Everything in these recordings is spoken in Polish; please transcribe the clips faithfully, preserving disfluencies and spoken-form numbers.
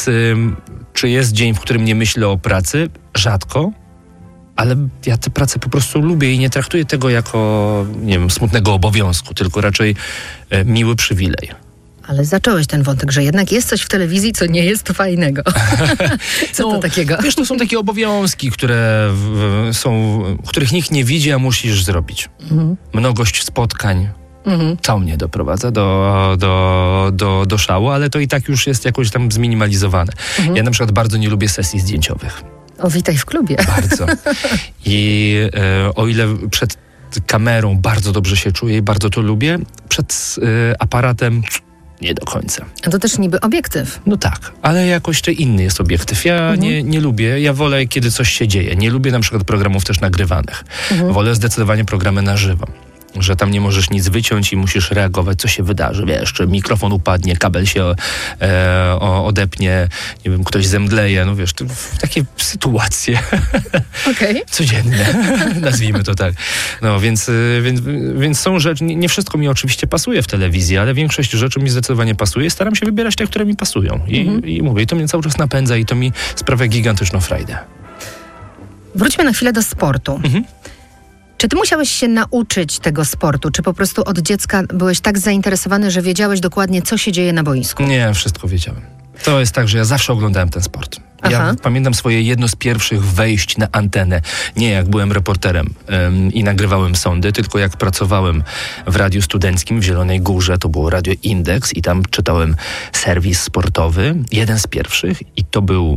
Więc y, czy jest dzień, w którym nie myślę o pracy? Rzadko. Ale ja tę pracę po prostu lubię i nie traktuję tego jako, nie wiem, smutnego obowiązku, tylko raczej e, miły przywilej. Ale zacząłeś ten wątek, że jednak jest coś w telewizji, co nie jest fajnego. Co no, to takiego? Wiesz, to są takie obowiązki, które w, są, których nikt nie widzi, a musisz zrobić. Mhm. Mnogość spotkań. Mhm. To mnie doprowadza do, do, do, do szału, ale to i tak już jest jakoś tam zminimalizowane. Mhm. Ja na przykład bardzo nie lubię sesji zdjęciowych. O, witaj w klubie. Bardzo. I e, o ile przed kamerą bardzo dobrze się czuję i bardzo to lubię, przed e, aparatem nie do końca. A to też niby obiektyw. No tak, ale jakoś to inny jest obiektyw. Ja mhm. nie, nie lubię, ja wolę, kiedy coś się dzieje. Nie lubię na przykład programów też nagrywanych. Mhm. Wolę zdecydowanie programy na żywo. Że tam nie możesz nic wyciąć i musisz reagować, co się wydarzy. Wiesz, czy mikrofon upadnie, kabel się e, odepnie, nie wiem, ktoś zemdleje. No wiesz, to, takie sytuacje okay. codzienne, nazwijmy to tak. No więc, więc, więc są rzeczy, nie, nie wszystko mi oczywiście pasuje w telewizji, ale większość rzeczy mi zdecydowanie pasuje. Staram się wybierać te, które mi pasują. I, mhm. i mówię, i to mnie cały czas napędza i to mi sprawia gigantyczną frajdę. Wróćmy na chwilę do sportu. Mhm. Czy ty musiałeś się nauczyć tego sportu? Czy po prostu od dziecka byłeś tak zainteresowany, że wiedziałeś dokładnie, co się dzieje na boisku? Nie, wszystko wiedziałem. To jest tak, że ja zawsze oglądałem ten sport. Aha. Ja pamiętam swoje jedno z pierwszych wejść na antenę. Nie jak byłem reporterem ym, i nagrywałem sądy, tylko jak pracowałem w radiu studenckim w Zielonej Górze. To było Radio Indeks i tam czytałem serwis sportowy. Jeden z pierwszych i to był...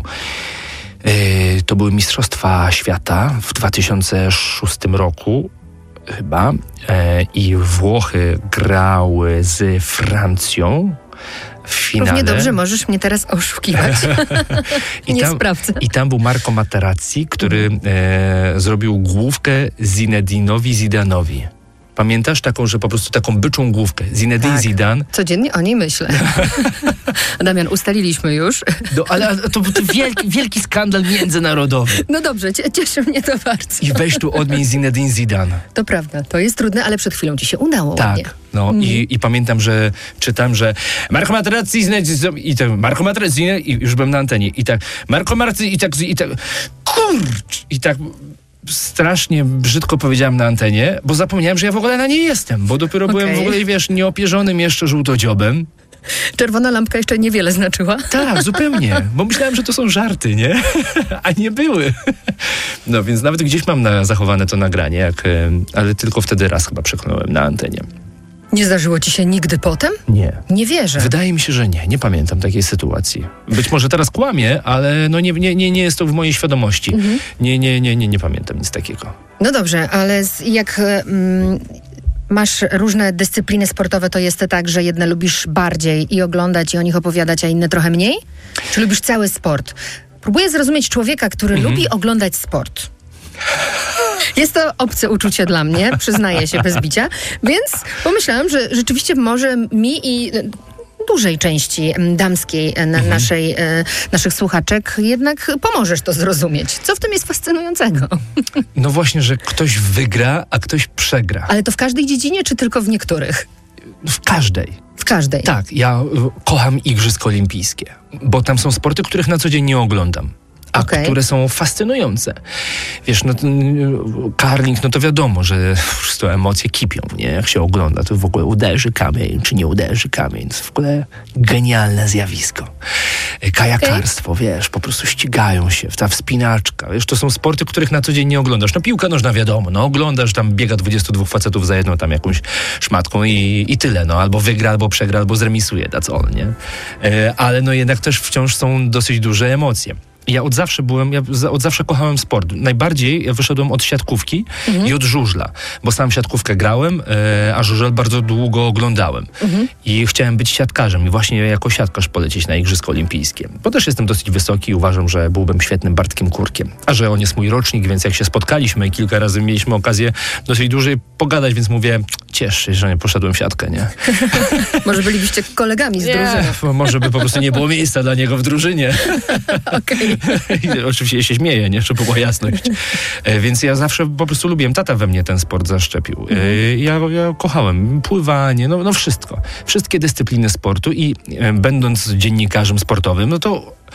Yy, to były Mistrzostwa Świata w dwa tysiące szóstym roku chyba yy, i Włochy grały z Francją w finale. Równie dobrze możesz mnie teraz oszukiwać. I nie tam, sprawdzę. I tam był Marco Materazzi, który e, zrobił główkę Zinedinowi Zidanowi. Pamiętasz taką, że po prostu taką byczą główkę. Zinedine tak. Zidane. Codziennie o niej myślę. Damian, ustaliliśmy już. No, ale to był wielki, wielki skandal międzynarodowy. No dobrze, cieszy mnie to bardzo. I weź tu odmień Zinedine Zidane. To prawda, to jest trudne, ale przed chwilą ci się udało. Tak, ładnie. no mm. i, i pamiętam, że czytam, że Marco Materazzi i tak Marco Materazzi i już byłem na antenie i tak Marco Materazzi i tak i tak kurcz i tak strasznie brzydko powiedziałem na antenie, bo zapomniałem, że ja w ogóle na niej jestem, bo dopiero okay. byłem w ogóle, wiesz, nieopierzonym jeszcze żółtodziobem. Czerwona lampka jeszcze niewiele znaczyła. Tak, zupełnie, bo myślałem, że to są żarty, nie? A nie były. No więc nawet gdzieś mam na, zachowane to nagranie, jak, ale tylko wtedy raz chyba przekonałem na antenie. Nie zdarzyło ci się nigdy potem? Nie. Nie wierzę. Wydaje mi się, że nie. Nie pamiętam takiej sytuacji. Być może teraz kłamię, ale no nie, nie, nie, nie jest to w mojej świadomości. Mhm. Nie, nie, nie, nie, nie pamiętam nic takiego. No dobrze, ale jak mm, masz różne dyscypliny sportowe, to jest to tak, że jedne lubisz bardziej i oglądać i o nich opowiadać, a inne trochę mniej? Czy lubisz cały sport? Próbuję zrozumieć człowieka, który mhm. lubi oglądać sport. Jest to obce uczucie dla mnie, przyznaję się bez bicia, więc pomyślałam, że rzeczywiście może mi i dużej części damskiej na mhm. naszej, e, naszych słuchaczek jednak pomożesz to zrozumieć. Co w tym jest fascynującego? No właśnie, że ktoś wygra, a ktoś przegra. Ale to w każdej dziedzinie, czy tylko w niektórych? W każdej. W każdej? Tak, ja kocham Igrzyska Olimpijskie, bo tam są sporty, których na co dzień nie oglądam. A okay. które są fascynujące. Wiesz, no curling, no to wiadomo, że po prostu emocje kipią, nie? Jak się ogląda, to w ogóle uderzy kamień, czy nie uderzy kamień. To jest w ogóle genialne zjawisko. Kajakarstwo, okay. wiesz, po prostu ścigają się, ta wspinaczka. Wiesz, to są sporty, których na co dzień nie oglądasz. No piłka nożna wiadomo, no oglądasz, tam biega dwudziestu dwóch facetów za jedną tam jakąś szmatką i, i tyle, no. Albo wygra, albo przegra, albo zremisuje, that's all, nie? E, ale no jednak też wciąż są dosyć duże emocje. Ja od zawsze byłem, ja od zawsze kochałem sport. Najbardziej ja wyszedłem od siatkówki mhm. i od żużla, bo sam siatkówkę grałem, e, a żużel bardzo długo oglądałem. Mhm. I chciałem być siatkarzem i właśnie jako siatkarz polecieć na Igrzyska Olimpijskie. Bo też jestem dosyć wysoki i uważam, że byłbym świetnym Bartkiem Kurkiem. A że on jest mój rocznik, więc jak się spotkaliśmy i kilka razy mieliśmy okazję dosyć dłużej pogadać, więc mówię, ciesz się, że nie poszedłem w siatkę, nie? Może bylibyście kolegami z drużyny. Nie, może by po prostu nie było miejsca dla niego w drużynie. Okej. Okay. Oczywiście się śmieję, nie? Żeby była jasność. E, więc ja zawsze po prostu lubiłem. Tata we mnie ten sport zaszczepił. E, ja, ja kochałem pływanie, no, no wszystko. Wszystkie dyscypliny sportu i e, będąc dziennikarzem sportowym, no to